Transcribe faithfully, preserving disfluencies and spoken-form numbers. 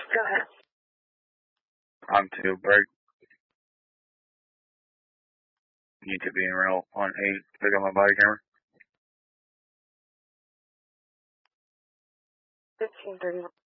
Go ahead. On two, break. Need to be in rail on eight. Pick up my body camera. fifteen thirty-one.